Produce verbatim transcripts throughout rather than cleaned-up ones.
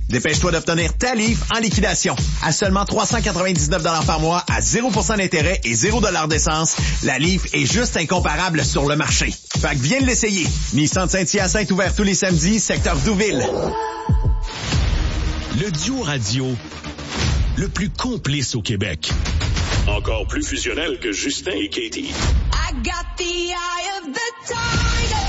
Dépêche-toi d'obtenir ta livre en liquidation. À seulement trois cent quatre-vingt-dix-neuf dollars par mois, à zéro pour cent d'intérêt et zéro dollars d'essence, la livre est juste incomparable sur le marché. Fait que viens l'essayer. Nissan de Saint-Hyacinthe ouvert tous les samedis, secteur Douville. Le duo radio le plus complice au Québec. Encore plus fusionnel que Justin et Katie. I got the eye of the tiger.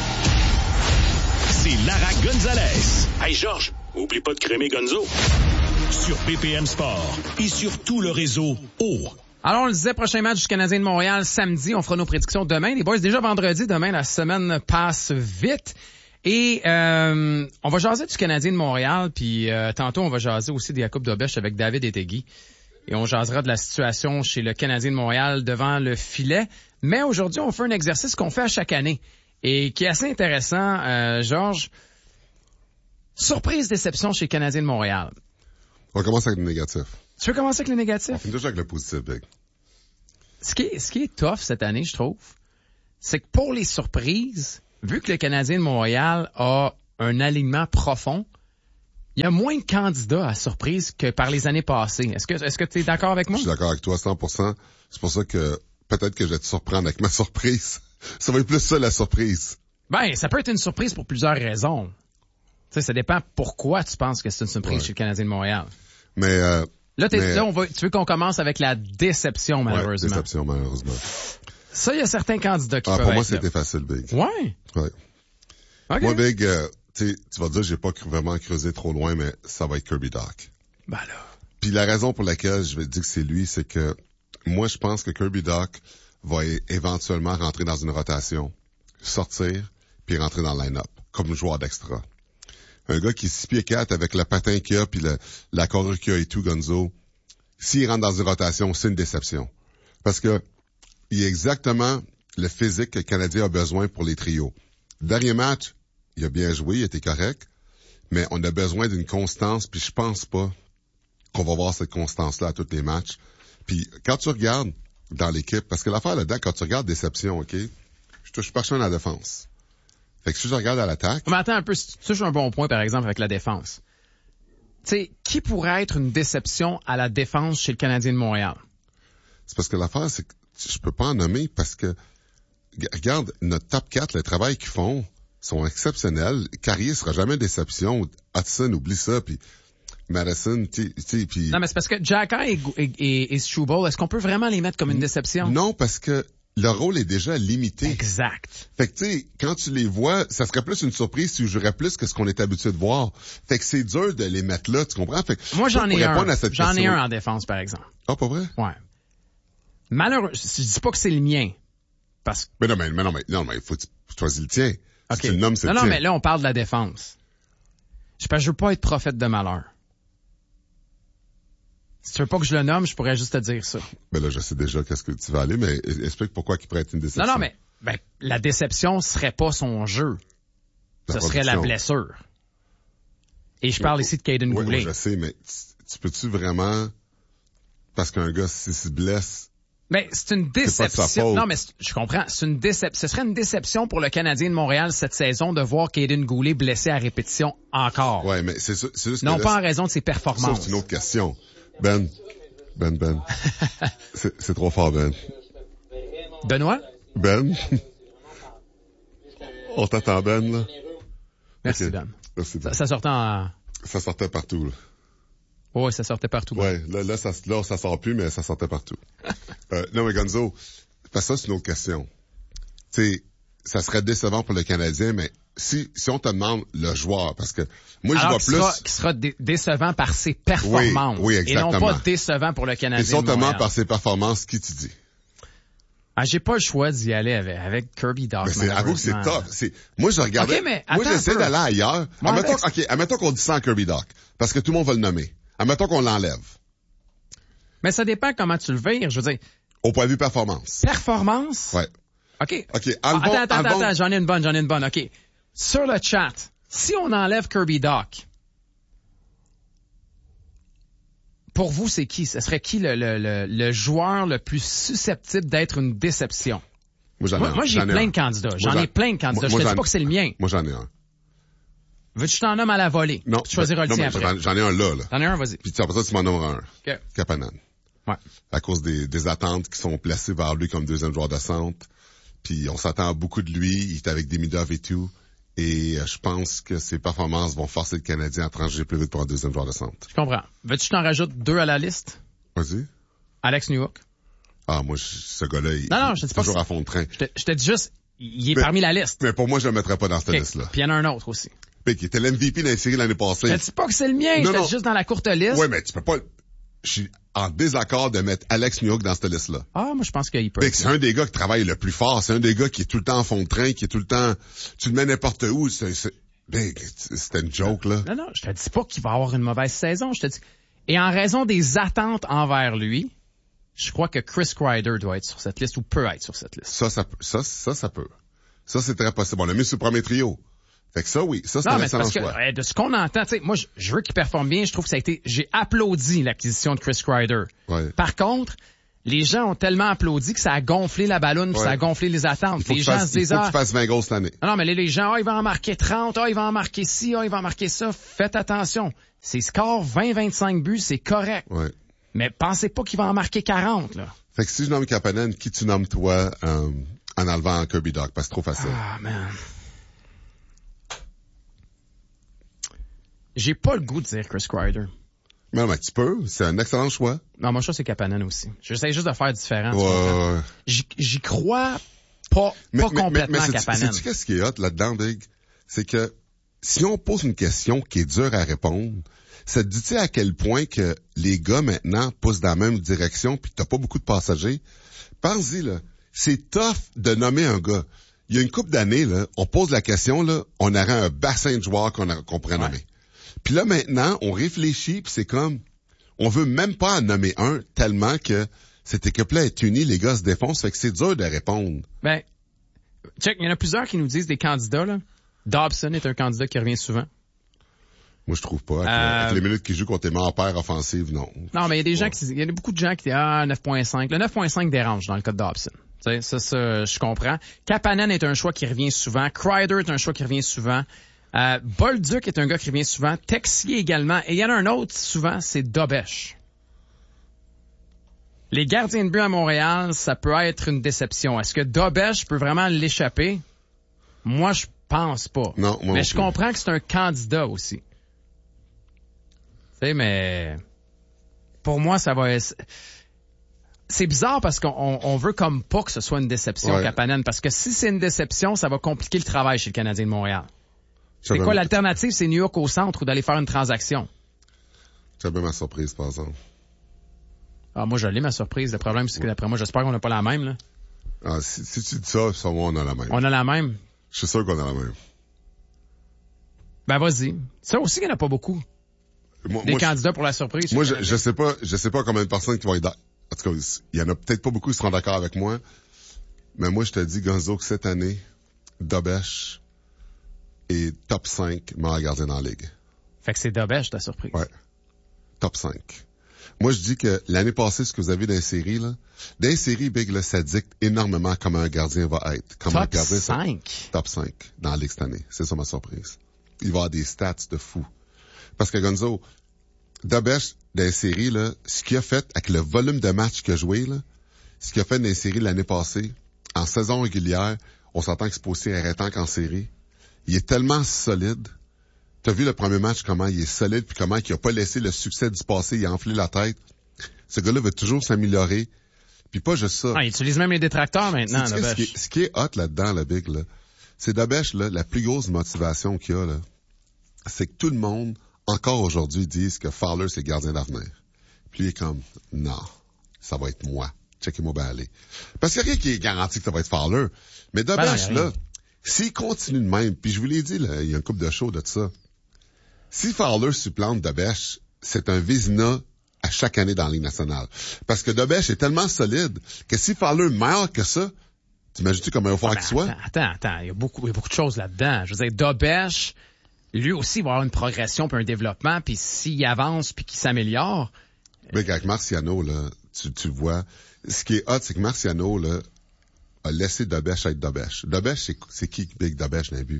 C'est Lara Gonzalez. Hey Georges, oublie pas de crémer Gonzo. Sur B P M Sport et sur tout le réseau O. Alors, on le disait, prochain match du Canadien de Montréal samedi. On fera nos prédictions demain. Les boys, déjà vendredi, demain, la semaine passe vite. Et euh, on va jaser du Canadien de Montréal, puis euh, tantôt, on va jaser aussi des Coupes d'Aubèche avec David Etegui. Et on jasera de la situation chez le Canadien de Montréal devant le filet. Mais aujourd'hui, on fait un exercice qu'on fait à chaque année et qui est assez intéressant, euh, Georges. Surprise, déception chez le Canadien de Montréal. On commence avec le négatif. Tu veux commencer avec le négatif? On finit toujours avec le positif, Big. Ce qui est, ce qui est tough cette année, je trouve, c'est que pour les surprises, vu que le Canadien de Montréal a un alignement profond, il y a moins de candidats à surprise que par les années passées. Est-ce que, est-ce que tu es d'accord avec moi? Je suis d'accord avec toi à cent pour cent. C'est pour ça que peut-être que je vais te surprendre avec ma surprise. Ça va être plus ça, la surprise. Ben, ça peut être une surprise pour plusieurs raisons. Tu sais, ça dépend pourquoi tu penses que c'est une surprise ouais. chez le Canadien de Montréal. Mais, euh, Là, t'es, mais... là on va, tu veux qu'on commence avec la déception, malheureusement. Ouais, déception, malheureusement. Ça, il y a certains candidats qui ah, peuvent pour moi, être là. c'était facile, Big. Ouais. Ouais. Okay. Moi, Big, euh, tu vas dire, j'ai pas vraiment creusé trop loin, mais ça va être Kirby Dach. Ben là. Puis la raison pour laquelle je vais dire que c'est lui, c'est que moi, je pense que Kirby Dach va é- éventuellement rentrer dans une rotation, sortir, puis rentrer dans le line-up, comme joueur d'extra. Un gars qui est six pieds quatre avec le patin qu'il a, puis le, la carrure qu'il a et tout, Gonzo, s'il rentre dans une rotation, c'est une déception. Parce que il est exactement le physique que le Canadien a besoin pour les trios. Dernier match, il a bien joué, il était correct, mais on a besoin d'une constance, puis je pense pas qu'on va voir cette constance-là à tous les matchs. Puis quand tu regardes dans l'équipe, parce que l'affaire là-dedans, quand tu regardes déception, OK, je touche personne à la défense. Fait que si je regarde à l'attaque... Mais attends un peu, tu touches un bon point, par exemple, avec la défense. Tu sais, qui pourrait être une déception à la défense chez le Canadien de Montréal? C'est parce que l'affaire, c'est que je peux pas en nommer parce que, regarde, notre top quatre, le travail qu'ils font, sont exceptionnels. Carrier sera jamais une déception. Hudson, oublie ça, puis Madison, tu sais, puis... Non, mais c'est parce que Xhekaj et, et, et, et Struble, est-ce qu'on peut vraiment les mettre comme une déception? Non, parce que leur rôle est déjà limité. Exact. Fait que, tu sais, quand tu les vois, ça serait plus une surprise si tu jouerais plus que ce qu'on est habitué de voir. Fait que c'est dur de les mettre là, tu comprends? Fait que moi, j'en ai un. À cette j'en question... ai un en défense, par exemple. Ah, pas vrai? Ouais. Malheureux, je dis pas que c'est le mien. Parce que... Mais non, mais, mais non, mais, non, mais, faut que tu choisis le tien. Okay. Si tu le nommes, c'est non, le non, tien. mais là, on parle de la défense. Je ne veux pas être prophète de malheur. Si tu veux pas que je le nomme, je pourrais juste te dire ça. Ben là, je sais déjà qu'est-ce que tu vas aller, mais explique pourquoi il pourrait être une déception. Non, non, mais ben, la déception serait pas son jeu. La Ce production. serait la blessure. Et je parle oui, ici de Caden oui, Goulet. Oui, je sais, mais tu, tu peux-tu vraiment... Parce qu'un gars, s'il se blesse... Mais c'est une déception. Non, mais je comprends. C'est une déception. Ce serait une déception pour le Canadien de Montréal cette saison de voir Caden Goulet blessé à répétition encore. Ouais, mais c'est, c'est juste non que pas là, en raison de ses performances. Ça, c'est une autre question. Ben, Ben, Ben. c'est, c'est trop fort, Ben. Benoît? Ben? On t'attend, Ben, là? Merci, okay. Ben. Merci, Ben. Ça, ça sortait en... Ça sortait partout, là. Oui, ça sortait partout. Ouais, là, là, ça, là, ça sort plus, mais ça sortait partout. euh, non, mais Gonzo, parce que ça, c'est une autre question. Tu sais, ça serait décevant pour le Canadien, mais si, si on te demande le joueur, parce que moi, alors, je vois qui plus... Sera, qui sera dé- décevant par ses performances. Oui, oui, exactement. Et non pas décevant pour le Canadien. Et si on de te demande Montréal. par ses performances, qui tu dis? Ah, j'ai pas le choix d'y aller avec, avec Kirby Dach. Mais c'est, avoue que c'est top. C'est, moi, je regardais. Okay, mais moi, j'essaie d'aller ailleurs. Moi, admettons, avec... OK, admettons qu'on dit ça en Kirby Dach. Parce que tout le monde va le nommer. Admettons qu'on l'enlève. Mais ça dépend comment tu le vires, je veux dire. Au point de vue performance. Performance? Ouais. OK. OK, ah, enlevons, Attends, attends, enlevons... attends, j'en ai une bonne, j'en ai une bonne. OK. Sur le chat, si on enlève Kirby Dach, pour vous, c'est qui? Ce serait qui le, le, le, le joueur le plus susceptible d'être une déception? Moi, j'en ai moi, un. moi j'ai j'en plein un. de candidats. J'en moi, ai plein de candidats. Moi, je te j'en... dis pas que c'est le mien. Moi, j'en ai un. Veux-tu que je t'en nomme à la volée? Non. Tu choisiras le non, tien mais après. J'en, j'en ai un là, là. T'en as un, vas-y. Puis après ça, tu m'en nommeras un. OK. Kapanen. Ouais. À cause des, des attentes qui sont placées vers lui comme deuxième joueur de centre. Puis on s'attend beaucoup de lui. Il est avec Demidov et tout. Et euh, je pense que ses performances vont forcer le Canadien à trancher plus vite pour un deuxième joueur de centre. Je comprends. Veux-tu que je t'en rajoute deux à la liste? Vas-y. Alex Newhook. Ah, moi, je, ce gars-là, il, Non, non, je te dis il est pas toujours que à fond de train. Je te, je te dis juste, il est Mais- parmi la liste. Mais pour moi, je le mettrais pas dans cette OK. liste-là. Puis il y en a un autre aussi. Puis il était l'M V P dans les séries l'année Je passée. te dis pas que c'est le mien, Non, je te non. dis juste dans la courte liste. Ouais, mais tu peux pas... Je suis en désaccord de mettre Alex Newhook dans cette liste-là. Ah, moi, je pense qu'il peut. Fait que c'est un des gars qui travaille le plus fort. C'est un des gars qui est tout le temps en fond de train, qui est tout le temps... Tu le mets n'importe où. C'est, c'est... Big, c'était une joke, là. Non, non, je te dis pas qu'il va avoir une mauvaise saison. Je te dis. Et en raison des attentes envers lui, je crois que Chris Kreider doit être sur cette liste ou peut être sur cette liste. Ça, ça, peut- ça, ça, ça peut. Ça, c'est très possible. On l'a mis sur le premier trio. Fait que ça, oui. Ça, c'est Non, un mais c'est excellent parce que choix. euh, de ce qu'on entend, tu sais, moi, je, je veux qu'il performe bien. Je trouve que ça a été, j'ai applaudi l'acquisition de Chris Kreider. Ouais. Par contre, les gens ont tellement applaudi que ça a gonflé la ballonne, puis Ouais. ça a gonflé les attentes. Il faut Les qu'il gens fasse, se disent, il faut ah, qu'il fasse vingt goals cette année. non, non, mais les, les gens, ah, il va en marquer trente, ah, il va en marquer ci, ah, il va en marquer ça. Faites attention. Ses scores vingt vingt-cinq buts, c'est correct. Ouais. Mais pensez pas qu'il va en marquer quarante, là. Fait que si je nomme Kapanen, qui tu nommes toi euh, en enlevant Kirby Dach? Parce que c'est trop facile. Ah, man. J'ai pas le goût de dire Chris Kreider. Mais, mais tu peux. C'est un excellent choix. Non, moi, je trouve que c'est Kapanen aussi. J'essaie juste de faire différent. tu Ouais, comprends? ouais. J'y, j'y crois pas, pas complètement à c'est- Kapanen. sais-tu qu'est-ce qui est hot là-dedans, Big? C'est que si on pose une question qui est dure à répondre, ça te dit-tu à quel point que les gars maintenant poussent dans la même direction puis t'as pas beaucoup de passagers? Pense-y, là. C'est tough de nommer un gars. Il y a une couple d'années, là, on pose la question, là, on aurait un bassin de joueurs qu'on, a- qu'on pourrait Ouais. nommer. Puis là, maintenant, on réfléchit puis c'est comme, on veut même pas en nommer un tellement que cette équipe-là est unie, les gars se défoncent, fait que c'est dur de répondre. Ben, check, il y en a plusieurs qui nous disent des candidats, là. Dobson est un candidat qui revient souvent. Moi, je trouve pas. Avec, Euh, avec les minutes qu'il joue contre les meilleures paires offensives, non. Non, mais il y a des gens Ouais. qui, il y a beaucoup de gens qui disent, ah, neuf virgule cinq. Le neuf virgule cinq dérange dans le cas de Dobson. Tu sais, ça, ça, je comprends. Kapanen est un choix qui revient souvent. Kreider est un choix qui revient souvent. Euh, Bolduc est un gars qui revient souvent. Texier également. Et il y en a un autre souvent, c'est Dobesch. Les gardiens de but à Montréal, ça peut être une déception. Est-ce que Dobesch peut vraiment l'échapper? Moi, je pense pas. Non, moi mais non je plus. comprends que c'est un candidat aussi. Tu sais, mais pour moi, ça va être... C'est bizarre parce qu'on on, on veut comme pas que ce soit une déception, Ouais. Kapanen, parce que si c'est une déception, ça va compliquer le travail chez le Canadien de Montréal. C'est J'avais- quoi l'alternative? C'est New York au centre ou d'aller faire une transaction? J'avais ma surprise, par exemple. Ah, moi, je l'ai, ma surprise. Le problème, c'est que d'après moi, j'espère qu'on n'a pas la même, là. Ah, si, si tu dis ça, sur moi, on a la même. On a la même. Je suis sûr qu'on a la même. Ben, vas-y. Ça aussi, il n'y en a pas beaucoup. Moi, Des moi, je- candidats pour la surprise. moi, je, je sais pas, je sais pas combien de personnes qui vont être dans... En tout cas, il y en a peut-être pas beaucoup qui seront d'accord avec moi. Mais moi, je te dis, Gonzo, que cette année, Dobesch est top cinq meilleur gardien dans la ligue. Fait que c'est Dobesch, ta surprise. Ouais. Top cinq. Moi, je dis que l'année passée, ce que vous avez dans les séries, là, dans les séries, Big, là, ça dicte énormément comment un gardien va être. Comment un Top gardien, ça- cinq. Top cinq dans la ligue cette année. C'est ça ma surprise. Il va avoir des stats de fou. Parce que Gonzo, Dobesch, dans les séries, là, ce qu'il a fait avec le volume de matchs qu'il a joué, là, ce qu'il a fait dans les séries l'année passée, en saison régulière, on s'entend que c'est pas aussi arrêtant qu'en série. Il est tellement solide. T'as vu le premier match, comment il est solide, puis comment il a pas laissé le succès du passé, il a enflé la tête. Ce gars-là veut toujours s'améliorer. Puis pas juste ça. Ah, il utilise même les détracteurs maintenant, Sais-tu ce, qui Dobesch. est, ce qui est hot là-dedans, le Big, là, c'est Dobesch, là, la plus grosse motivation qu'il y a, là, c'est que tout le monde, encore aujourd'hui, disent que Fowler, c'est le gardien d'avenir. Puis il est comme, non, ça va être moi. Checkez-moi bien aller. Parce qu'il n'y a rien qui est garanti que ça va être Fowler. Mais Ben Dobesch, non, y a rien. là, s'il continue de même, puis je vous l'ai dit, là, il y a un couple de shows de ça. Si Fowler supplante Dobesch, c'est un Vézina à chaque année dans la Ligue nationale. Parce que Dobesch est tellement solide que si Fowler meilleur que ça, t'imagines-tu comment il va falloir Ben, qu'il soit? attends, attends, attends. Il y a beaucoup, il y a beaucoup de choses là-dedans. Je veux dire, Dobesch, lui aussi, il va avoir une progression puis un développement, puis s'il avance puis qu'il s'améliore, Big, avec Marciano, là, tu, tu le vois. Ce qui est hot, c'est que Marciano, là, a laissé Dobesch être Dobesch. Dobesch, c'est, c'est qui Big Dobesch dans le but?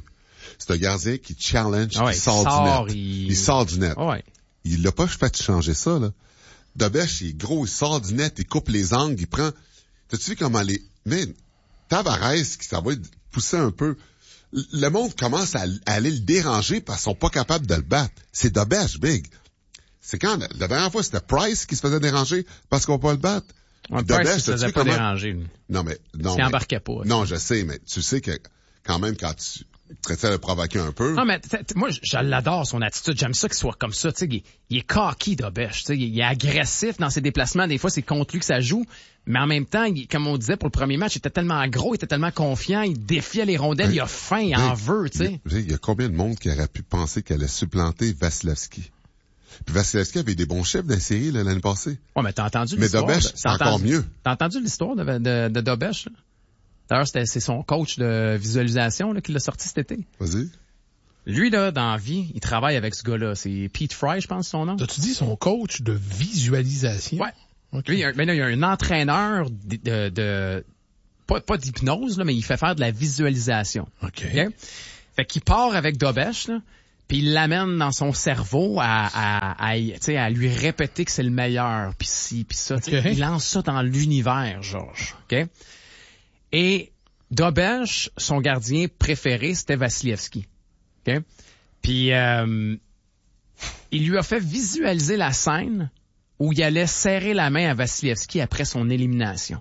C'est un gardien qui challenge, Ah ouais, qui sort, sort, du net. il... Il sort du net. Ah ouais. Il l'a pas fait changer ça, là. Dobèche, il est gros, il sort du net, il coupe les angles, il prend... T'as-tu vu comment les... Mais Tavares, qui ça va pousser un peu... Le monde commence à, à aller le déranger parce qu'ils sont pas capables de le battre. C'est Dobèche, big. C'est quand... La dernière fois, c'était Price qui se faisait déranger parce qu'on peut pas le battre. Ouais, Dobèche, Price, il se faisait pas comment... déranger. Lui. Non, mais... Non, il mais... embarquait pas. Non, je sais, mais tu sais que quand même, quand tu... Tu essaies de le provoquer un peu. Non, mais t- t- moi, je l'adore, son attitude. J'aime ça qu'il soit comme ça. Tu sais, il, il est cocky, Dobèche. Tu sais, il est agressif dans ses déplacements. Des fois, c'est contre lui que ça joue. Mais en même temps, il, comme on disait pour le premier match, il était tellement gros, il était tellement confiant, il défiait les rondelles, ben, il a faim, il en veut, tu sais. Il y a combien de monde qui aurait pu penser qu'elle allait supplanter Vasilevski? Puis Vasilevski avait des bons chefs de la série là, l'année passée. Ouais, mais t'as entendu mais l'histoire. Dobèche, de, c'est encore entendu, mieux. T'as entendu l'histoire de, de, de Dobèche, là? D'ailleurs, c'était, c'est son coach de visualisation là, qui l'a sorti cet été. Vas-y. Lui, là, dans la vie, il travaille avec ce gars-là. C'est Pete Fry, je pense, son nom. T'as-tu dit son coach de visualisation? Ouais. Okay. Lui, il y a, ben là, il y a un entraîneur de, de, de pas, pas d'hypnose, là, mais il fait faire de la visualisation. OK. Okay? Fait qu'il part avec Dobèche, là, puis il l'amène dans son cerveau à, à, à, tu sais, à lui répéter que c'est le meilleur, puis ci, puis ça. Okay. Il lance ça dans l'univers, Georges. OK? Et Dobèche, son gardien préféré, c'était Vasilevski. OK? Puis euh, il lui a fait visualiser la scène où il allait serrer la main à Vasilevski après son élimination.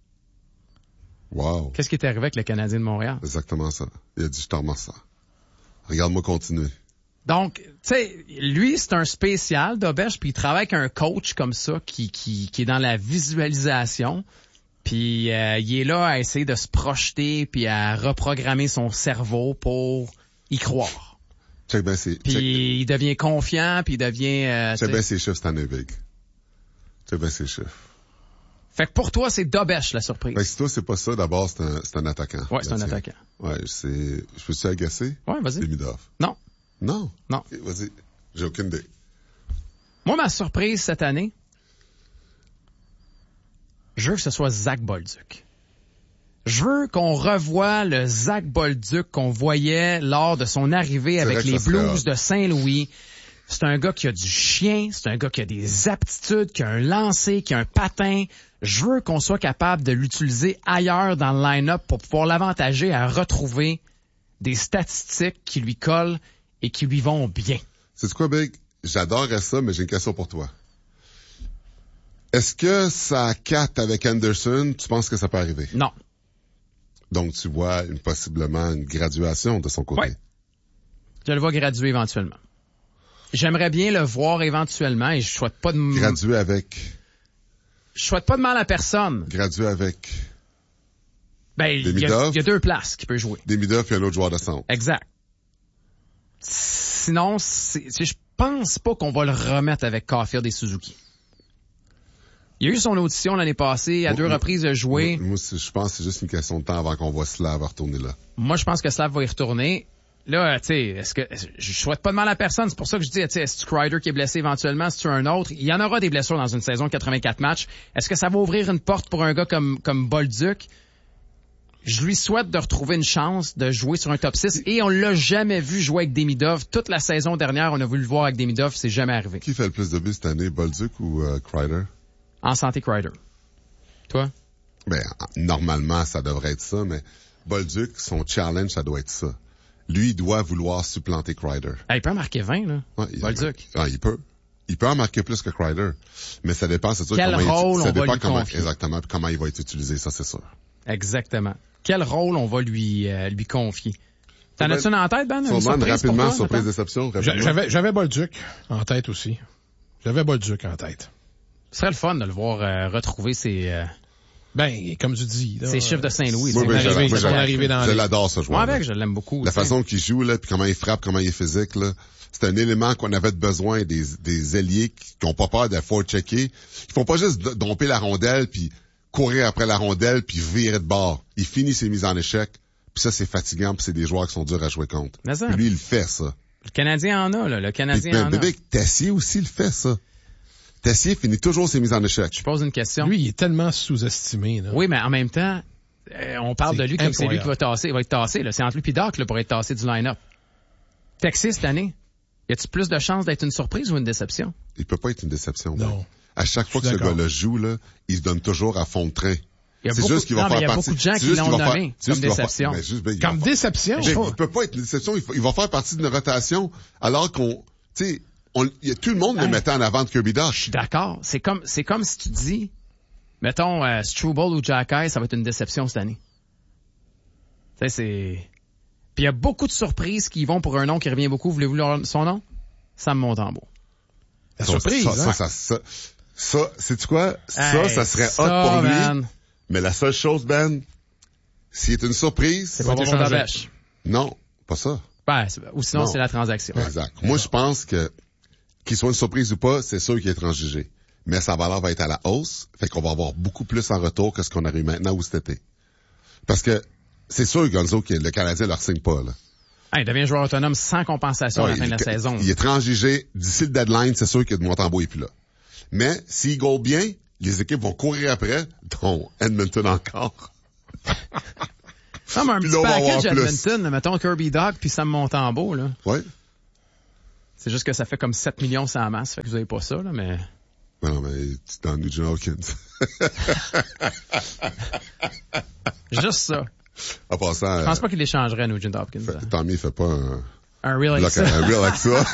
Wow. Qu'est-ce qui est arrivé avec le Canadien de Montréal? Exactement ça. Il a dit, je te remercie ça. Regarde-moi continuer. Donc, tu sais, lui, c'est un spécial, Dobèche, puis il travaille avec un coach comme ça qui, qui, qui est dans la visualisation. Puis euh, il est là à essayer de se projeter puis à reprogrammer son cerveau pour y croire. Check ben c'est. Puis check, il devient confiant, puis il devient... Euh, check ben ses chiffres cette année, Big. Check ben ses chiffres. Fait que pour toi, c'est Dobèche, la surprise. Ben si toi, c'est pas ça, d'abord, c'est un, c'est un attaquant. Ouais, c'est un attaquant. Ouais, c'est... Je peux-tu agacer? Ouais, vas-y. Demidov. Non. Non? Non. Okay, vas-y. J'ai aucune idée. Moi, ma surprise cette année, je veux que ce soit Zach Bolduc. Je veux qu'on revoie le Zach Bolduc qu'on voyait lors de son arrivée c'est avec les Blues de Saint-Louis. C'est un gars qui a du chien, c'est un gars qui a des aptitudes, qui a un lancer, qui a un patin. Je veux qu'on soit capable de l'utiliser ailleurs dans le line-up pour pouvoir l'avantager à retrouver des statistiques qui lui collent et qui lui vont bien. C'est quoi, Big? J'adorerais ça, mais j'ai une question pour toi. Est-ce que ça quatre avec Anderson, tu penses que ça peut arriver? Non. Donc, tu vois une, possiblement une graduation de son côté? Oui. Je le vois graduer éventuellement. J'aimerais bien le voir éventuellement et je souhaite pas de... M... Graduer avec... Je souhaite pas de mal à personne. Graduer avec... Ben, il y, a, il y a deux places qui peut jouer. Demidov et un autre joueur de centre. Exact. Sinon, c'est, c'est, je pense pas qu'on va le remettre avec Caulfield et Suzuki. Il a eu son audition l'année passée, à moi, deux moi, reprises de jouer. Moi, moi, je pense que c'est juste une question de temps avant qu'on voit Slav retourner là. Moi, je pense que Slav va y retourner. Là, tu sais, est-ce que je souhaite pas de mal à personne, c'est pour ça que je dis, tu sais, est-ce que Kreider qui est blessé éventuellement, est-ce que un autre? Il y en aura des blessures dans une saison de quatre-vingt-quatre matchs. Est-ce que ça va ouvrir une porte pour un gars comme comme Bolduc? Je lui souhaite de retrouver une chance de jouer sur un top six et on l'a jamais vu jouer avec Demidov. Toute la saison dernière, on a voulu le voir avec Demidov, c'est jamais arrivé. Qui fait le plus de buts cette année, Bolduc ou euh, Kreider? En santé, Kreider. Toi? Ben, normalement, ça devrait être ça, mais Bolduc, son challenge, ça doit être ça. Lui, il doit vouloir supplanter Kreider. Ah, il peut en marquer vingt, là. Ouais, il Bolduc. Ah, il peut. Il peut en marquer plus que Kreider. Mais ça dépend, c'est sûr, Quel comment rôle il, ça on dépend va lui comment, confier. exactement, puis comment il va être utilisé, ça, c'est sûr. Exactement. Quel rôle on va lui, euh, lui confier? T'en as-tu une en tête, Ben? Son surprise rapidement, toi, surprise, déception. Rapidement. J'avais, j'avais Bolduc en tête aussi. J'avais Bolduc en tête. Ce serait le fun de le voir euh, retrouver ses, euh, ben, comme tu dis, là, ses chiffres de Saint-Louis. Moi, C'est ben, arrivé, j'aime- moi, c'est j'aime- arrivé dans je les... l'adore, ce joueur. Moi, avec, je l'aime beaucoup. La tu sais. façon qu'il joue, là, puis comment il frappe, comment il est physique, là. C'est un élément qu'on avait besoin des, des ailiers qui, qui ont pas peur de forechecker. Ils font pas juste d- domper la rondelle puis courir après la rondelle puis virer de bord. Il finit ses mises en échec. Puis ça, c'est fatigant puis c'est des joueurs qui sont durs à jouer contre. Mais ça, Puis lui, il le fait, ça. le Canadien en a, là. Le Puis, Canadien ben, en a. bébé, Tessier aussi le fait, ça. Tessier finit toujours ses mises en échec. Je pose une question. Lui, il est tellement sous-estimé, là. Oui, mais en même temps, euh, on parle C'est de lui comme c'est lui incroyable. qui va tasser. Il va être tassé, là. C'est entre lui et Doc, là, pour être tassé du line-up. Texas cette année, y a-tu plus de chances d'être une surprise ou une déception? Il peut pas être une déception. Non. Ben. À chaque fois que ce gars-là joue, là, il se donne toujours à fond de train. Il y a c'est beaucoup, juste qu'il va non, faire mais il y a partie. beaucoup de gens c'est qui juste l'ont qu'il va nommé faire, comme déception. Faire, ben, juste, ben, comme va, déception? Ben, il peut pas être une déception. Il, faut, il va faire partie d'une rotation alors qu'on, tu sais, on, y a, tout le monde hey. le mettait en avant de Kirby Dach. Je suis d'accord. C'est comme, c'est comme si tu dis, mettons, euh, Struble ou Jack Eye, ça va être une déception cette année. Tu sais, c'est... Puis il y a beaucoup de surprises qui vont pour un nom qui revient beaucoup. Voulez-vous leur... son nom? Sam Montembeau. La surprise, ça, hein? ça, ça, ça, ça, sais-tu quoi? Ça, hey, ça serait ça, hot pour man. lui. Mais la seule chose, Ben, s'il est une surprise... C'est pas bon d'Abèche. Non, pas ça. Ben, ou sinon, non. c'est la transaction. Exact. Ouais. Moi, je pense que qu'il soit une surprise ou pas, c'est sûr qu'il est transjugé. Mais sa valeur va être à la hausse, fait qu'on va avoir beaucoup plus en retour que ce qu'on a eu maintenant ou cet été. Parce que c'est sûr, Gonzo, que le Canadien ne leur signe pas, là. Ah, il devient joueur autonome sans compensation ouais, à la fin de la saison. Il est transjugé. D'ici le deadline, c'est sûr que de Montembeau est plus là. Mais s'il goal bien, les équipes vont courir après, dont Edmonton encore. Non, mais un petit package Edmonton, mettons Kirby Dach puis Sam Montembeau, là. Oui. C'est juste que ça fait comme sept millions sans masse, fait que vous avez pas ça, là, mais... Non, mais tu t'en Nugent Hopkins. Juste ça. En passant... Je pense pas qu'il l'échangerait, Nugent Hopkins. Fait, tant mieux, il fait pas un... Un real avec ça. Un real avec ça.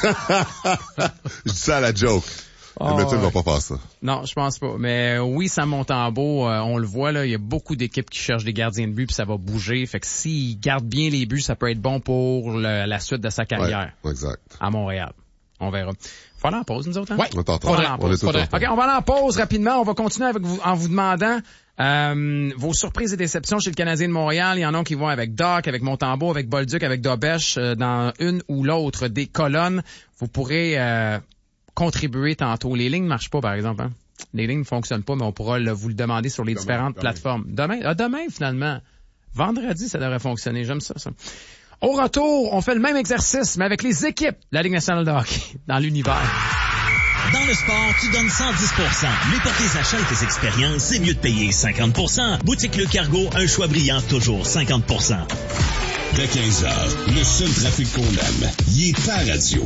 Je dis ça à la joke. Oh, Edmonton ne ouais. va pas faire ça. Non, je pense pas. Mais oui, Sam Montembeau, euh, on le voit, là, il y a beaucoup d'équipes qui cherchent des gardiens de but puis ça va bouger. Fait que s'il garde bien les buts, ça peut être bon pour le, la suite de sa carrière. Ouais, exact. À Montréal. On verra. Faut aller en pause, nous autres, hein? Ouais. On t'entend. On va aller en pause. On est OK, on va aller en pause rapidement. On va continuer avec vous, en vous demandant, euh, vos surprises et déceptions chez le Canadien de Montréal. Il y en a qui vont avec Dach, avec Montembeau, avec Bolduc, avec Dobèche, euh, dans une ou l'autre des colonnes. Vous pourrez, euh, contribuer tantôt. Les lignes ne marchent pas, par exemple, hein? Les lignes ne fonctionnent pas, mais on pourra le, vous le demander sur les demain, différentes demain. plateformes. Demain? Ah, demain, finalement. Vendredi, ça devrait fonctionner. J'aime ça, ça. Au retour, on fait le même exercice, mais avec les équipes de la Ligue nationale de hockey dans l'univers. Dans le sport, tu donnes cent dix pour cent. Mais pour tes achats et tes expériences, c'est mieux de payer cinquante pour cent. Boutique Le Cargo, un choix brillant, toujours cinquante pour cent. Dès quinze heures, le seul trafic qu'on aime, il est pas radio.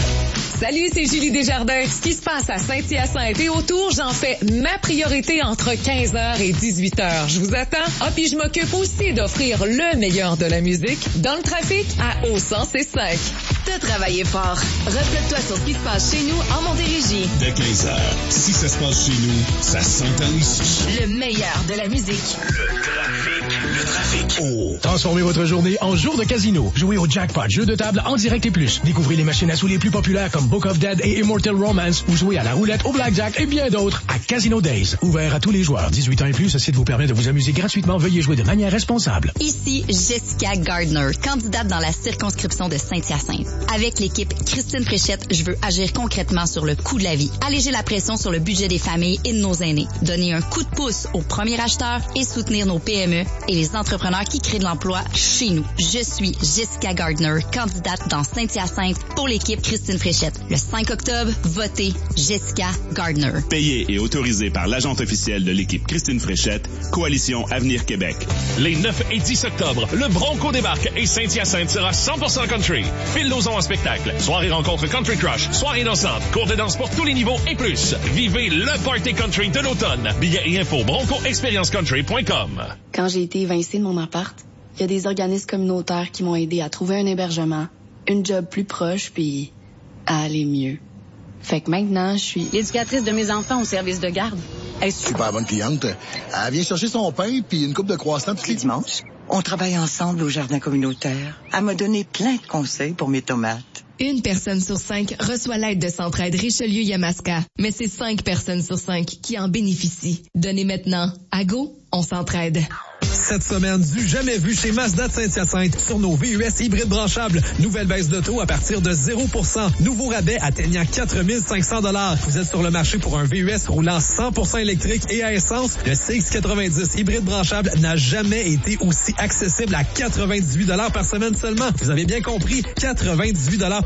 Salut, c'est Julie Desjardins. Ce qui se passe à Saint-Hyacinthe et autour, j'en fais ma priorité entre quinze heures et dix-huit heures. Je vous attends. Ah, puis je m'occupe aussi d'offrir le meilleur de la musique dans le trafic à O cent cinq. T'as travaillé fort. Reflète-toi sur ce qui se passe chez nous en Montérégie. Dès quinze heures, si ça se passe chez nous, ça s'entend ici. Le meilleur de la musique. Le trafic, le trafic. Oh. Transformez votre journée en jour de casino. Jouez au jackpot, jeu de table en direct et plus. Découvrez les machines à sous les plus populaires comme Book of Dead et Immortal Romance ou jouez à la roulette, au blackjack et bien d'autres à Casino Days. Ouvert à tous les joueurs. dix-huit ans et plus, ce site vous permet de vous amuser gratuitement. Veuillez jouer de manière responsable. Ici Jessica Gardner, candidate dans la circonscription de Saint-Hyacinthe. Avec l'équipe Christine Fréchette, je veux agir concrètement sur le coût de la vie, alléger la pression sur le budget des familles et de nos aînés, donner un coup de pouce aux premiers acheteurs et soutenir nos P M E et les entrepreneurs qui créent de l'emploi chez nous. Je suis Jessica Gardner, candidate dans Saint-Hyacinthe pour l'équipe Christine Fréchette. Le cinq octobre, votez Jessica Gardner. Payé et autorisé par l'agente officielle de l'équipe Christine Fréchette, Coalition Avenir Québec. Les neuf et dix octobre, le Bronco débarque et Saint-Hyacinthe sera cent pour cent country. Phil Lauzon en spectacle, soirée rencontre Country Crush, soirée dansante, cours de danse pour tous les niveaux et plus. Vivez le party country de l'automne. Billets et infos bronco experience country point com. Quand j'ai été évincée de mon appart, il y a des organismes communautaires qui m'ont aidé à trouver un hébergement, une job plus proche, puis à aller mieux. Fait que maintenant, je suis l'éducatrice de mes enfants au service de garde. Hey, super bonne cliente. Elle vient chercher son pain puis une coupe de croissants tous les dimanches. On travaille ensemble au jardin communautaire. Elle m'a donné plein de conseils pour mes tomates. Une personne sur cinq reçoit l'aide de Centraide Richelieu-Yamaska. Mais c'est cinq personnes sur cinq qui en bénéficient. Donnez maintenant. À Go, on s'entraide. Cette semaine, du jamais vu chez Mazda de Saint-Hyacinthe sur nos V U S hybrides branchables. Nouvelle baisse de taux à partir de zéro pour cent. Nouveau rabais atteignant quatre mille cinq cents dollars. Vous êtes sur le marché pour un V U S roulant cent pour cent électrique et à essence. Le C X quatre-vingt-dix hybride branchable n'a jamais été aussi accessible à quatre-vingt-dix-huit dollars par semaine seulement. Vous avez bien compris, quatre-vingt-dix-huit dollars par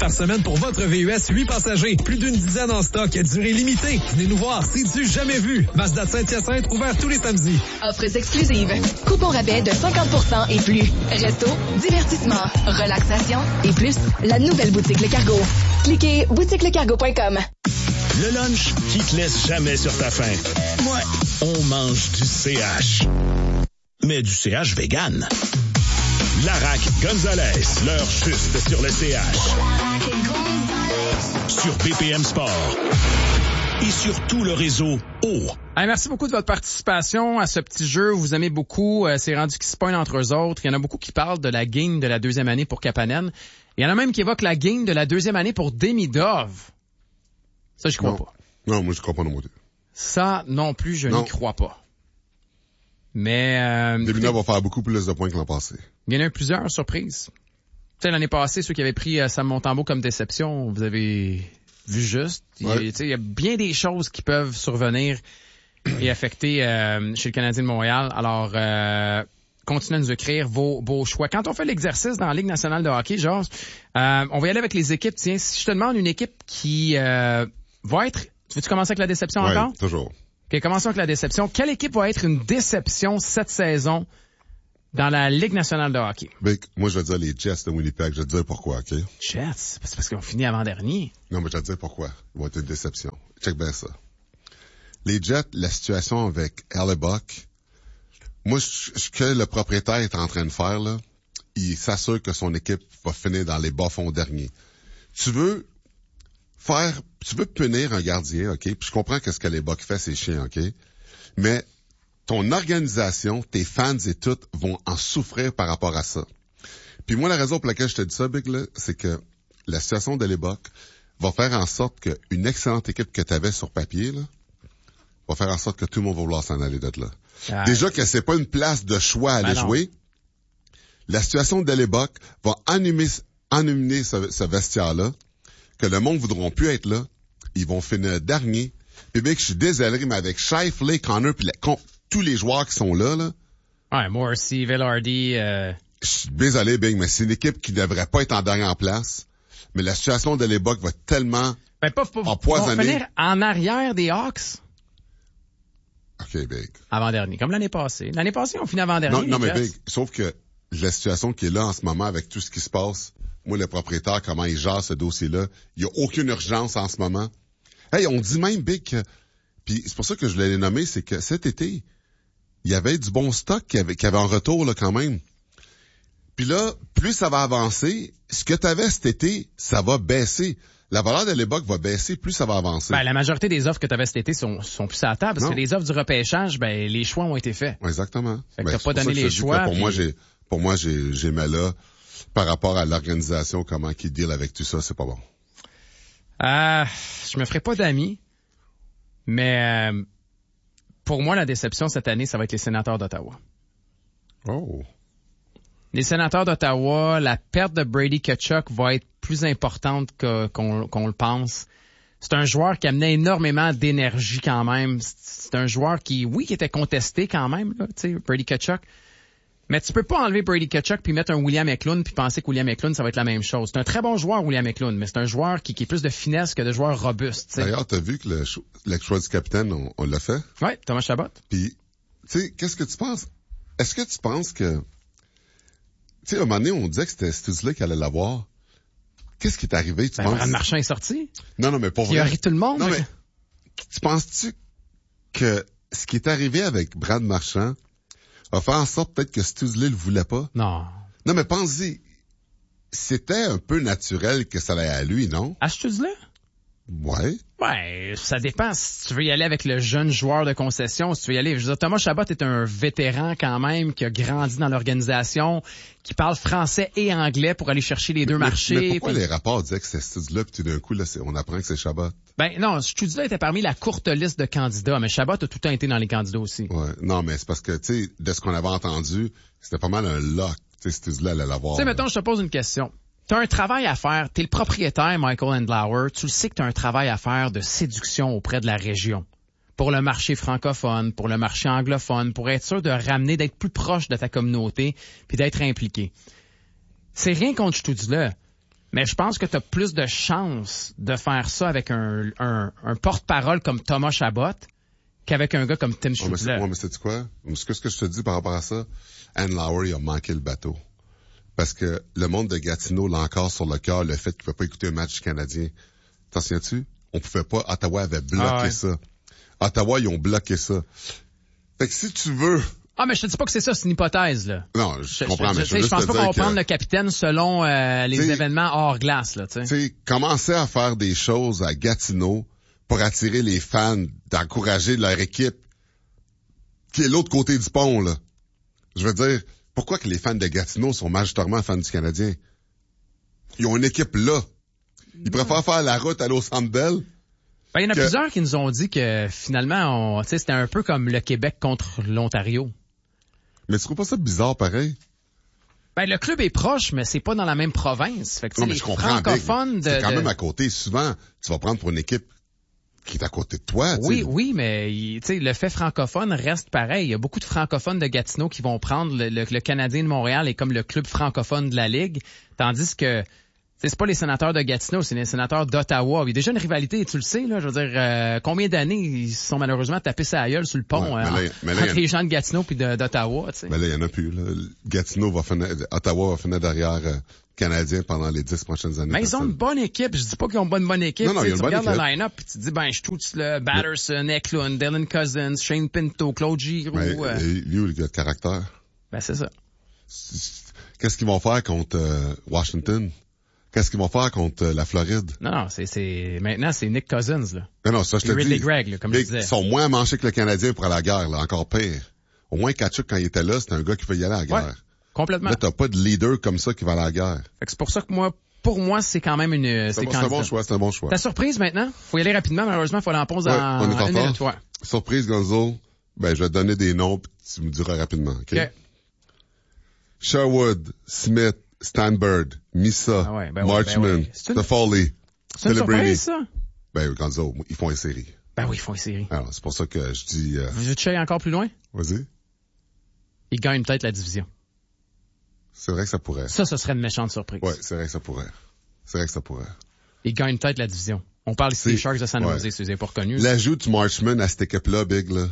par semaine pour votre V U S huit passagers. Plus d'une dizaine en stock, durée limitée. Venez nous voir, c'est du jamais vu. Mazda de Saint-Hyacinthe, ouvert tous les samedis. Offres exclusives. Coupon rabais de cinquante pour cent et plus. Resto, divertissement, relaxation et plus. La nouvelle boutique Le Cargo. Cliquez boutique le cargo point com. Le lunch qui te laisse jamais sur ta faim. Ouais, on mange du C H. Mais du C H vegan. Larac Gonzalez, l'heure juste sur le C H. Sur B P M Sport. Et sur tout le réseau O. Hey, merci beaucoup de votre participation à ce petit jeu. Vous aimez beaucoup. Euh, c'est rendu qui se pognent entre eux autres. Il y en a beaucoup qui parlent de la game de la deuxième année pour Kapanen. Il y en a même qui évoquent la game de la deuxième année pour Demidov. Ça, je crois non. pas. Non, moi, je crois pas non plus. Ça, non plus, je n'y crois pas. Mais... Euh, Demidov va faire beaucoup plus de points que l'an passé. Il y en a eu plusieurs surprises. Tu sais, l'année passée, ceux qui avaient pris euh, Sam Montembeault comme déception, vous avez vu juste. Ouais. Il, il y a bien des choses qui peuvent survenir et affecter euh, chez le Canadien de Montréal. Alors... Euh, continuez à nous écrire vos, vos choix. Quand on fait l'exercice dans la Ligue nationale de hockey, Georges, euh, on va y aller avec les équipes. Tiens, si je te demande une équipe qui euh, va être... Tu veux-tu commencer avec la déception ouais, encore? Toujours. OK, commençons avec la déception. Quelle équipe va être une déception cette saison dans la Ligue nationale de hockey? Big, moi, je vais dire les Jets de Winnipeg. Je vais te dire pourquoi, OK? Jets? C'est parce qu'on finit avant-dernier. Non, mais je vais te dire pourquoi. Ils vont être une déception. Check bien ça. Les Jets, la situation avec Hellebuck... Moi, ce que le propriétaire est en train de faire, là, il s'assure que son équipe va finir dans les bas-fonds derniers. Tu veux faire, tu veux punir un gardien, OK? Puis je comprends que ce que les Bucks fait, c'est chiant, OK? Mais ton organisation, tes fans et tout vont en souffrir par rapport à ça. Puis moi, la raison pour laquelle je te dis ça, Big, là, c'est que la situation de les Bucks va faire en sorte qu'une excellente équipe que tu avais sur papier, là, va faire en sorte que tout le monde va vouloir s'en aller de là. Ah, déjà que c'est pas une place de choix à aller ben jouer, la situation de l'Éboc va ennumer, ennumer ce, ce vestiaire-là, que le monde voudront plus être là, ils vont finir dernier. Puis mec, je suis désolé, mais avec Shifley, Connor, puis tous les joueurs qui sont là, là. Ouais, Morrissey, Velarde, euh... Je suis désolé, Bing, mais c'est une équipe qui devrait pas être en dernière place. Mais la situation de l'Éboc va tellement ben, pas, pas, empoisonner. Vont finir en arrière des Hawks. OK, Big. Avant-dernier, comme l'année passée. L'année passée, on finit avant-dernier. Non, non mais Big, sauf que la situation qui est là en ce moment avec tout ce qui se passe, moi, le propriétaire, comment il gère ce dossier-là, il n'y a aucune urgence en ce moment. Hey, on dit même, Big, que, puis c'est pour ça que je voulais les nommer, c'est que cet été, il y avait du bon stock qui avait, qui avait en retour, là, quand même. Puis là, plus ça va avancer, ce que tu avais cet été, ça va baisser. La valeur de l'Éboc va baisser, plus ça va avancer. Ben, la majorité des offres que tu avais cet été sont, sont plus à la table, parce non. que les offres du repêchage, ben, les choix ont été faits. Exactement. Fait que ben, t'as pas donné les choix. Pour puis... moi, j'ai, pour moi, j'ai, j'ai mis là, par rapport à l'organisation, comment qu'ils deal avec tout ça, c'est pas bon. Euh, je me ferai pas d'amis, mais, euh, pour moi, la déception cette année, ça va être les Sénateurs d'Ottawa. Oh. Les Sénateurs d'Ottawa, la perte de Brady Tkachuk va être plus importante que, qu'on, qu'on le pense. C'est un joueur qui amenait énormément d'énergie quand même. C'est un joueur qui, oui, qui était contesté quand même, là, tu sais, Brady Tkachuk. Mais tu peux pas enlever Brady Tkachuk puis mettre un William Eklund puis penser que William Eklund, ça va être la même chose. C'est un très bon joueur, William Eklund, mais c'est un joueur qui, qui est plus de finesse que de joueur robuste. T'sais. D'ailleurs, t'as vu que le, le choix du capitaine, on, on l'a fait? Oui, Thomas Chabot. Puis, tu sais, qu'est-ce que tu penses? Est-ce que tu penses que... Tu sais, à un moment donné, on disait que c'était Stutzle qui allait l'avoir. Qu'est-ce qui est arrivé, tu ben, penses? Brad Marchand est sorti. Non, non, mais pour vrai. Il a ri tout le monde. Non, mais, mais tu penses-tu que ce qui est arrivé avec Brad Marchand a fait en sorte peut-être que Stutzle le voulait pas? Non. Non, mais pense-y. C'était un peu naturel que ça allait à lui, non? À Stutzle? Ouais. Ouais, ça dépend si tu veux y aller avec le jeune joueur de concession, si tu veux y aller. Je veux dire, Thomas Chabot est un vétéran quand même qui a grandi dans l'organisation, qui parle français et anglais pour aller chercher les deux mais, marchés. Mais pourquoi puis... les rapports disaient que c'est Stutzle puis tout d'un coup, là, on apprend que c'est Chabot? Ben non, Stutzle était parmi la courte liste de candidats, mais Chabot a tout le temps été dans les candidats aussi. Ouais, non, mais c'est parce que, tu sais, de ce qu'on avait entendu, c'était pas mal un lock. Tu sais, Stutzle allait l'avoir. Tu sais, mettons, je te pose une question. T'as un travail à faire, t'es le propriétaire, Michael Andlauer, tu le sais que t'as un travail à faire de séduction auprès de la région. Pour le marché francophone, pour le marché anglophone, pour être sûr de ramener, d'être plus proche de ta communauté, puis d'être impliqué. C'est rien contre Stutzle. Mais je pense que tu as plus de chances de faire ça avec un, un, un porte-parole comme Thomas Chabot qu'avec un gars comme Tim Oh, mais c'est, Schindler. ouais, mais c'est quoi? Ce que, ce que je te dis par rapport à ça, Ann Lowry a manqué le bateau. Parce que le monde de Gatineau l'a encore sur le cœur, le fait qu'il ne pouvait pas écouter un match canadien. T'en souviens-tu? On pouvait pas. Ottawa avait bloqué Ah ouais. ça. Ottawa, ils ont bloqué ça. Fait que si tu veux... Ah, mais je te dis pas que c'est ça, c'est une hypothèse, là. Non, je, je comprends, je, mais je, je veux je juste pense te pas qu'on dire va que... prendre le capitaine selon euh, les T'sais, événements hors glace, là, tu sais. Tu sais, commencer à faire des choses à Gatineau pour attirer les fans, d'encourager leur équipe qui est l'autre côté du pont, là. Je veux dire, pourquoi que les fans de Gatineau sont majoritairement fans du Canadien? Ils ont une équipe là. Ils préfèrent faire la route aller au Centre Bell. Ben, il y en a que... plusieurs qui nous ont dit que finalement, on, tu sais, c'était un peu comme le Québec contre l'Ontario. Mais tu trouves pas ça bizarre pareil? Ben, le club est proche, mais c'est pas dans la même province. Fait que, Non, tu mais sais, je les comprends, Big. francophones de, C'est quand de- même à côté. Souvent, tu vas prendre pour une équipe qui est à côté de toi. tu Oui, sais. oui, mais il- tu sais, le fait francophone reste pareil. Il y a beaucoup de francophones de Gatineau qui vont prendre le, le, le Canadien de Montréal est comme le club francophone de la Ligue, tandis que tu sais, c'est pas les sénateurs de Gatineau, c'est les sénateurs d'Ottawa. Il y a déjà une rivalité, tu le sais, là. Je veux dire, euh, combien d'années ils se sont malheureusement tapés sa gueule sur le pont Ouais, hein, mais là, mais là, entre il y a- les gens de Gatineau puis de- d'Ottawa, tu sais. Mais là, il y en a plus, là. Gatineau va finir, Ottawa va finir derrière euh, Canadien pendant les dix prochaines années. Mais ils ont une bonne équipe. Je dis pas qu'ils ont pas une bonne équipe. Non, non, Tu sais, ils ont tu une bonne regardes le équipe. line-up puis tu te dis, ben, je trouve le Batterson, Eklund, Dylan Cousins, Shane Pinto, Claude Giroux. Mais, euh, et lui, le gars de caractère. Ben, c'est ça. Qu'est-ce qu'ils vont faire contre euh, Washington? Qu'est-ce qu'ils vont faire contre euh, la Floride? Non, non, c'est, c'est, maintenant, c'est Nick Cousins, là. Non, non, ça, je Puis te Ridley dis. Gregg, là, comme je Big, disais. Ils sont moins manchés que le Canadien pour aller à la guerre, là, encore pire. Au moins, Kachuk, quand il était là, c'était un gars qui pouvait y aller à la guerre. Ouais, complètement. Là, t'as pas de leader comme ça qui va aller à la guerre. Fait que c'est pour ça que moi, pour moi, c'est quand même une, C'est, bon, c'est un bon choix, c'est un bon choix. Ta surprise maintenant? Faut y aller rapidement, malheureusement, faut aller en pause Ouais, en, on est en une retard. minute, ouais. Surprise, Gonzo. Ben, je vais te donner des noms, puis tu me diras rapidement, OK? OK. Sherwood, Smith, Stanbird, Missa, Ah ouais, ben ouais, Marchman, ben ouais. C'est une- Toffoli, C'est une Celebrini. surprise, ça? Ben, Gonzo, ils font une série. Ben oui, ils font une série. Alors, c'est pour ça que je dis, euh, Vous veux encore plus loin? vas-y. Ils gagnent peut-être la division. C'est vrai que ça pourrait. Ça, ce serait une méchante surprise. Ouais, c'est vrai que ça pourrait. C'est vrai que ça pourrait. Ils gagnent peut-être la division. On parle ici C'est- des Sharks de San Jose, ouais. si vous n'avez pas reconnu. L'ajout du Marchman à cette équipe-là, Big, là,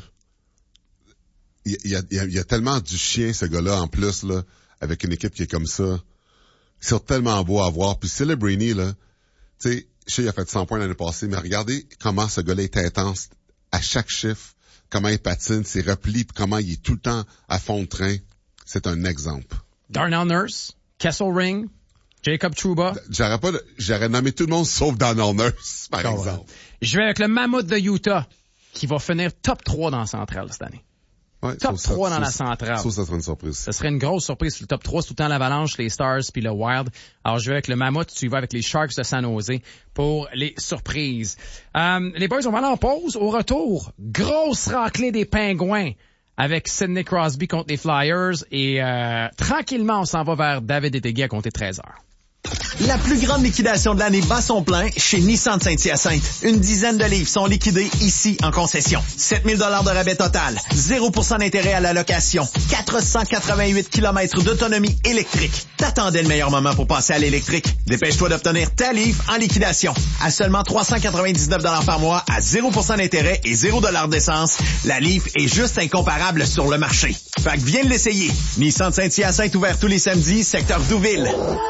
il y a, il y a, il y a tellement du chien, ce gars-là, en plus, là, avec une équipe qui est comme ça. Ils sont tellement beaux à voir. Puis Celebrini, là, tu sais, je sais, il a fait cent points l'année passée, mais regardez comment ce gars-là est intense à chaque chiffre, comment il patine, ses replis, puis comment il est tout le temps à fond de train. C'est un exemple. Darnell Nurse, Kessel Ring, Jacob Trouba. J'aurais pas, de- j'aurais nommé tout le monde sauf Darnell Nurse, par Comprends. exemple. Je vais avec le Mammoth de Utah, qui va finir top trois dans la centrale cette année. Ouais, Top ça, trois ça, dans la ça, centrale. Ça, ça serait une surprise. Ce serait une grosse surprise sur le top trois, c'est tout le temps l'Avalanche, les Stars puis le Wild. Alors, je vais avec le Mammoth, tu y vas avec les Sharks de San Jose pour les surprises. Euh, les boys, on va aller en pause. Au retour, grosse raclée des Pingouins avec Sidney Crosby contre les Flyers. Et euh, tranquillement, on s'en va vers David Etegi à compter treize heures. La plus grande liquidation de l'année bat son plein chez Nissan de Saint-Hyacinthe. Une dizaine de livres sont liquidés ici en concession. sept mille dollars de rabais total, zéro pour cent d'intérêt à la location, quatre cent quatre-vingt-huit kilomètres d'autonomie électrique. T'attendais le meilleur moment pour passer à l'électrique. Dépêche-toi d'obtenir ta livre en liquidation. À seulement trois cent quatre-vingt-dix-neuf dollars par mois, à zéro pour cent d'intérêt et zéro dollars d'essence, la livre est juste incomparable sur le marché. Fait que viens l'essayer. Nissan de Saint-Hyacinthe ouvert tous les samedis, secteur Douville.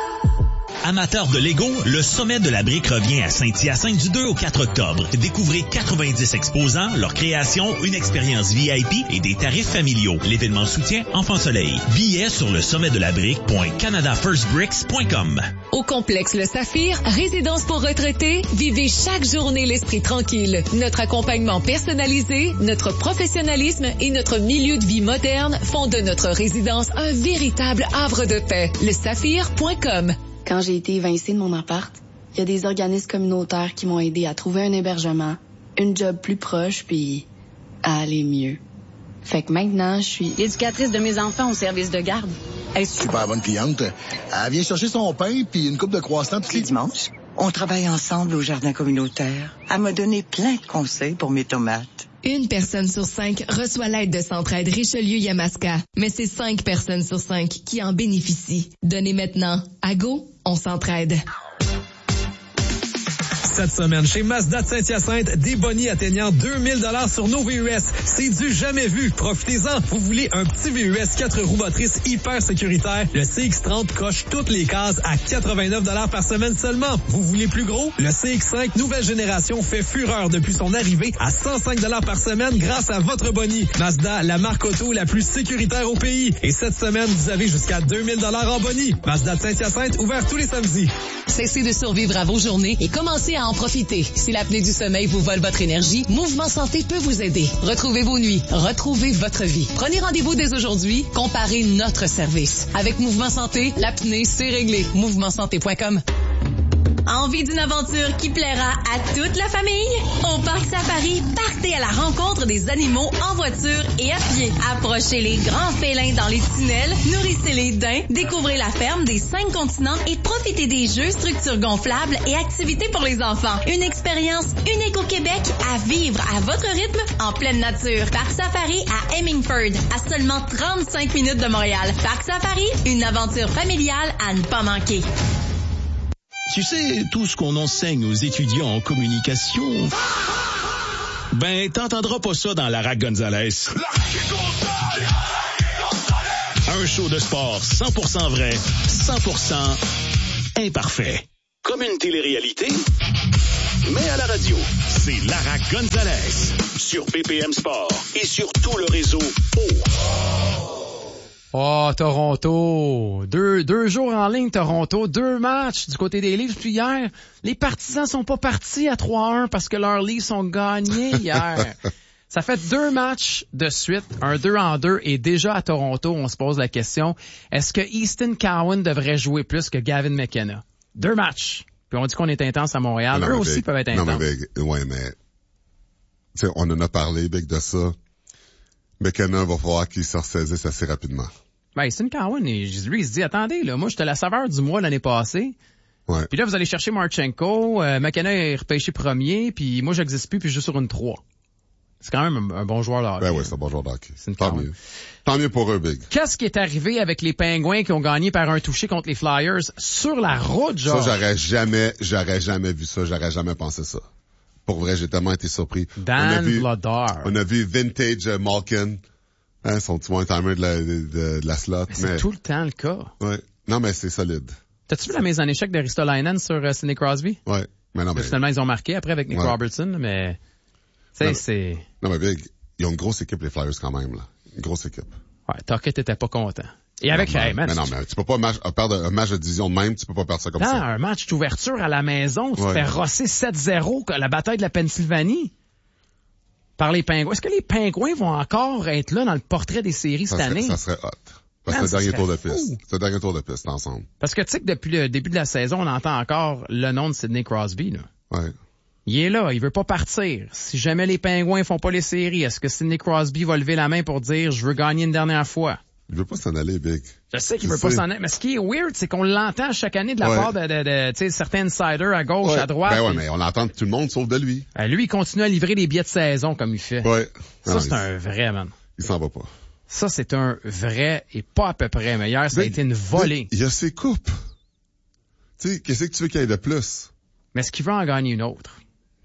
Amateurs de Lego, le sommet de la brique revient à Saint-Hyacinthe du deux au quatre octobre. Découvrez quatre-vingt-dix exposants, leurs créations, une expérience V I P et des tarifs familiaux. L'événement soutient Enfant Soleil. Billets sur le sommet de la brique point canada first bricks point com. Au complexe Le Saphir, résidence pour retraités, vivez chaque journée l'esprit tranquille. Notre accompagnement personnalisé, notre professionnalisme et notre milieu de vie moderne font de notre résidence un véritable havre de paix. le saphir point com. Quand j'ai été évincée de mon appart, il y a des organismes communautaires qui m'ont aidé à trouver un hébergement, une job plus proche, puis à aller mieux. Fait que maintenant, je suis l'éducatrice de mes enfants au service de garde. Hey, super bonne cliente. Elle vient chercher son pain puis une coupe de croissants tous les dimanches. On travaille ensemble au jardin communautaire. Elle m'a donné plein de conseils pour mes tomates. Une personne sur cinq reçoit l'aide de Centraide Richelieu-Yamaska, mais c'est cinq personnes sur cinq qui en bénéficient. Donnez maintenant. À Go, on s'entraide. Cette semaine, chez Mazda de Saint-Hyacinthe, des bonnies atteignant deux mille dollars sur nos V U S. C'est du jamais vu. Profitez-en. Vous voulez un petit V U S quatre roues motrices hyper sécuritaire? Le C X trente coche toutes les cases à quatre-vingt-neuf dollars par semaine seulement. Vous voulez plus gros? Le C X cinq nouvelle génération fait fureur depuis son arrivée à cent cinq dollars par semaine grâce à votre bonnie. Mazda, la marque auto la plus sécuritaire au pays. Et cette semaine, vous avez jusqu'à deux mille dollars en bonnie. Mazda de Saint-Hyacinthe, ouvert tous les samedis. Cessez de survivre à vos journées et commencez à en profiter. Si l'apnée du sommeil vous vole votre énergie, Mouvement Santé peut vous aider. Retrouvez vos nuits, retrouvez votre vie. Prenez rendez-vous dès aujourd'hui, comparez notre service. Avec Mouvement Santé, l'apnée, c'est réglé. mouvement santé point com. Envie d'une aventure qui plaira à toute la famille? Au Parc Safari, partez à la rencontre des animaux en voiture et à pied. Approchez les grands félins dans les tunnels, nourrissez les daims, découvrez la ferme des cinq continents et profitez des jeux, structures gonflables et activités pour les enfants. Une expérience unique au Québec à vivre à votre rythme en pleine nature. Parc Safari à Hemingford, à seulement trente-cinq minutes de Montréal. Parc Safari, une aventure familiale à ne pas manquer. Tu sais, tout ce qu'on enseigne aux étudiants en communication, ben, t'entendras pas ça dans Lara Gonzalez. Un show de sport cent pour cent vrai, cent pour cent imparfait. Comme une télé-réalité, mais à la radio. C'est Lara Gonzalez sur B P M Sport et sur tout le réseau O. Oh, Toronto. Deux, deux jours en ligne, Toronto. Deux matchs du côté des Leafs. Puis hier, les partisans sont pas partis à trois un parce que leurs Leafs ont gagné hier. Ça fait deux matchs de suite, un deux en deux, et déjà à Toronto, on se pose la question, est-ce que Easton Cowan devrait jouer plus que Gavin McKenna? Deux matchs. Puis on dit qu'on est intense à Montréal. Non, Eux mais aussi Big, peuvent être intenses. Non, mais Big, ouais, mais, tu sais, on en a parlé, Big, de ça. McKenna va falloir qu'il se ressaisisse assez rapidement. Ben, Easton Cowan, lui, il se dit, attendez, là, moi, j'étais la saveur du mois l'année passée. Ouais. Puis là, vous allez chercher Marchenko, euh, McKenna est repêché premier, puis moi, j'existe plus, puis je joue sur une trois. C'est quand même un, un bon joueur de hockey. Ben oui, c'est un bon joueur de hockey. C'est une Tant Cowan. mieux. Tant mieux pour eux, Big. Qu'est-ce qui est arrivé avec les Pingouins qui ont gagné par un touché contre les Flyers sur la route, genre? Ça, j'aurais jamais, j'aurais jamais vu ça, j'aurais jamais pensé ça. Pour vrai, j'ai tellement été surpris. Dan Vladar. On a vu Vintage uh, Malkin. Hein, son petit one-timer de la, de, de, de la slot. Mais c'est mais... tout le temps le cas. Ouais. Non, mais c'est solide. T'as-tu vu la mise en échec de Ristolainen sur uh, Sidney Crosby? Ouais. Mais non, mais... Finalement, ils ont marqué après avec Nick ouais. Robertson, mais... Tu sais, c'est... Non, mais Big, ils ont une grosse équipe, les Flyers, quand même, là. Une grosse équipe. Ouais, Tuckett était pas content. Et avec... Non, hey, man, mais non, mais tu peux pas match, perdre un match de division de même, tu peux pas perdre ça comme non, ça. Un match d'ouverture à la maison, tu ouais. te fais rosser sept zéro, la bataille de la Pennsylvanie. Par les Pingouins. Est-ce que les Pingouins vont encore être là dans le portrait des séries ça cette serait, année? Ça serait hot. Parce que c'est le dernier tour de piste. C'est le dernier tour de piste ensemble. Parce que tu sais que depuis le début de la saison, on entend encore le nom de Sidney Crosby, là. Ouais. Il est là, il veut pas partir. Si jamais les Pingouins font pas les séries, est-ce que Sidney Crosby va lever la main pour dire je veux gagner une dernière fois? Il veut pas s'en aller, Big. Je sais qu'il je veut sais. pas s'en aller. Mais ce qui est weird, c'est qu'on l'entend chaque année de la ouais. part de, de, de tu sais, certains insiders à gauche, ouais. à droite. Ben ouais, et... mais on l'entend de tout le monde sauf de lui. Euh, lui, il continue à livrer des billets de saison comme il fait. Ouais. Ça, non, c'est il... un vrai, man. Il s'en va pas. Ça, c'est un vrai et pas à peu près. Mais hier, ça ben, a été une volée. Il y a ses coupes. Tu sais, qu'est-ce que tu veux qu'il y ait de plus? Mais est-ce qu'il veut en gagner une autre?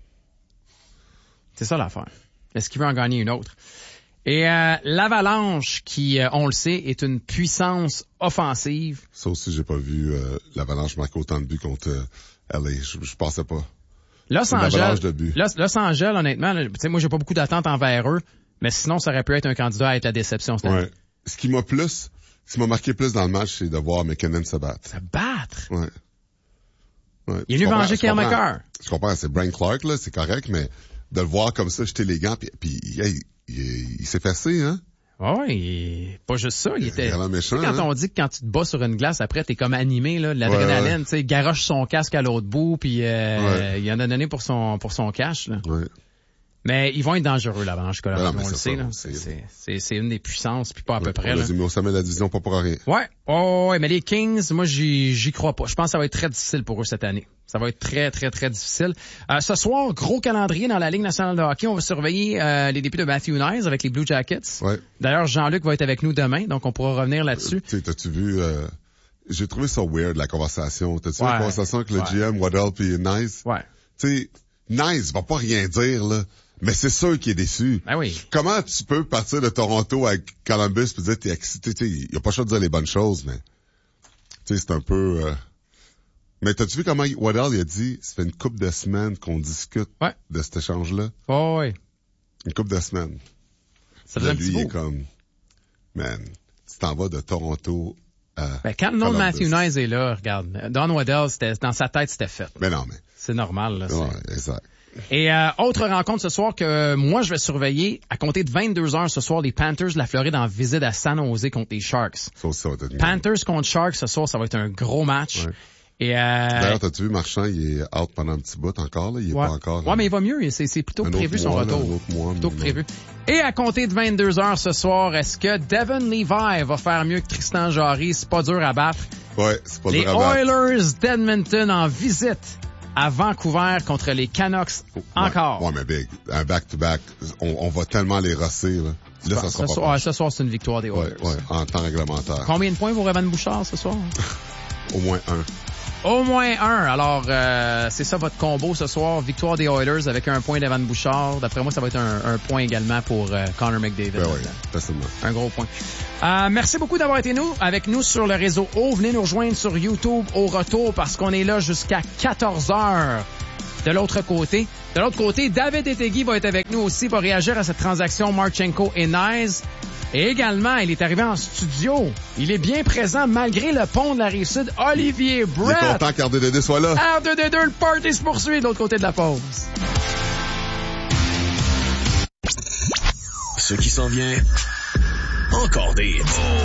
C'est ça l'affaire. Est-ce qu'il veut en gagner une autre? Et euh, l'Avalanche, qui, euh, on le sait, est une puissance offensive. Ça aussi, j'ai pas vu euh, l'Avalanche marquer autant de buts contre euh, L A. Je, je pensais pas. Los Angeles, de buts. Los, Los Angeles, honnêtement, tu sais, moi, j'ai pas beaucoup d'attentes envers eux, mais sinon, ça aurait pu être un candidat à être la déception cette année. Ouais. Ce qui m'a plus, ce qui m'a marqué plus dans le match, c'est de voir McKinnon se battre. Se battre? Ouais. Ouais. Il est venu venger Cale Makar. Je comprends, c'est Brian Clark, là, c'est correct, mais de le voir comme ça, jeter les gants, puis, puis hey, il, il, il s'est passé, hein? Ouais, il... pas juste ça, il était... Il méchant, quand hein? on dit que quand tu te bats sur une glace, après, t'es comme animé, là, de l'adrénaline, ouais, ouais. tu sais, il garoche son casque à l'autre bout, puis euh, ouais. il en a donné pour son pour son cash, là. Ouais. Mais ils vont être dangereux, l'Avalanche, Colorado, ouais, on le sait, là. C'est, c'est, c'est une des puissances, puis pas à ouais, peu près, on là. On mis au sommet de la division, pas pour rien. Ouais, oh, ouais, mais les Kings, moi, j'y, j'y crois pas. Je pense que ça va être très difficile pour eux cette année. Ça va être très, très, très difficile. Euh, ce soir, gros calendrier dans la Ligue nationale de hockey. On va surveiller euh, les débuts de Matthew Knies avec les Blue Jackets. Ouais. D'ailleurs, Jean-Luc va être avec nous demain, donc on pourra revenir là-dessus. Euh, t'as-tu vu... Euh... J'ai trouvé ça weird, la conversation. T'as-tu ouais, vu la conversation avec le ouais. G M, Waddell puis Nice? Ouais. Tu sais, Nice va pas rien dire, là. Mais c'est sûr qu'il est déçu. Ben oui. Comment tu peux partir de Toronto avec Columbus pis dire t'es excité? Tu sais, il a pas le choix de dire les bonnes choses, mais... Tu sais, c'est un peu... Euh... Mais t'as-tu vu comment Waddell, il a dit, ça fait une couple de semaines qu'on discute ouais. de cet échange-là? Oh, oui. Une couple de semaines. Ça faisait un lui, petit il bout. est comme... Man, tu t'en vas de Toronto à Ben, quand le nom de Columbus. Matthew Nice est là, regarde, Don Waddell, c'était, dans sa tête, c'était fait. Mais non, mais... C'est normal, là. Ouais, c'est... exact. Et euh, autre rencontre ce soir que moi je vais surveiller, à compter de vingt-deux heures ce soir, les Panthers de la Floride en visite à San Jose contre les Sharks. Ça aussi, ça va être une... Panthers contre Sharks ce soir, ça va être un gros match. Ouais. Et euh... D'ailleurs, t'as-tu vu Marchand, il est out pendant un petit bout encore, là? Il est ouais. pas encore... Ouais, mais il va mieux. C'est, c'est plutôt un prévu son mois, retour. Là, un autre mois, plutôt mais... prévu. Et à compter de vingt-deux heures ce soir, est-ce que Devon Levi va faire mieux que Tristan Jarry? C'est pas dur à battre. Ouais, c'est pas les dur à battre. Les Oilers d'Edmonton en visite à Vancouver contre les Canucks encore. Ouais, ouais mais big. Un back-to-back, on, on va tellement les rosser, là. Là, ça sera ce, pas soir, ce soir, c'est une victoire des Oilers. Ouais, ouais, en temps réglementaire. Combien de points vaut Evan Bouchard ce soir? Au moins un. Au moins un. Alors, euh, c'est ça votre combo ce soir. Victoire des Oilers avec un point d'Evan Bouchard. D'après moi, ça va être un, un point également pour euh, Connor McDavid. Ben oui, facilement. Un gros point. Euh, merci beaucoup d'avoir été nous avec nous sur le réseau O. Venez nous rejoindre sur YouTube au retour parce qu'on est là jusqu'à quatorze heures. De l'autre côté. De l'autre côté, David Etegui va être avec nous aussi pour réagir à cette transaction Marchenko et Nice. Et également, il est arrivé en studio. Il est bien présent malgré le pont de la Rive-Sud. Olivier Brett. Il est content qu'R deux D deux soit là. R deux D deux, le party se poursuit de l'autre côté de la pause. Ce qui s'en vient, encore des hits.